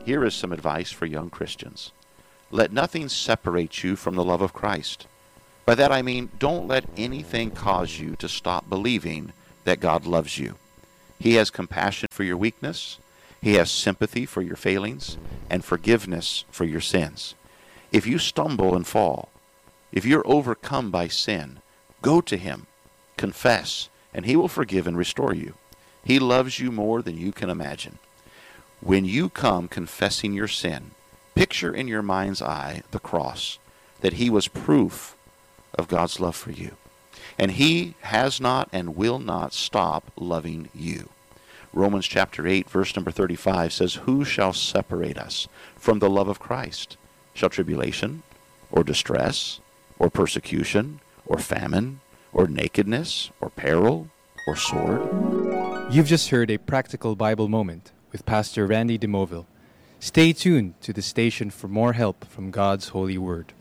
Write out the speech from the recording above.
Here is some advice for young Christians. Let nothing separate you from the love of Christ. By that I mean, don't let anything cause you to stop believing that God loves you. He has compassion for your weakness. He has sympathy for your failings and forgiveness for your sins. If you stumble and fall, if you're overcome by sin, go to Him, confess, and He will forgive and restore you. He loves you more than you can imagine. When you come confessing your sin, picture in your mind's eye the cross, that He was proof of God's love for you. And He has not and will not stop loving you. Romans chapter 8, verse number 35 says, "Who shall separate us from the love of Christ? Shall tribulation, or distress, or persecution, or famine, or nakedness, or peril, or sword?" You've just heard a practical Bible moment with Pastor Randy DeMoville. Stay tuned to the station for more help from God's holy word.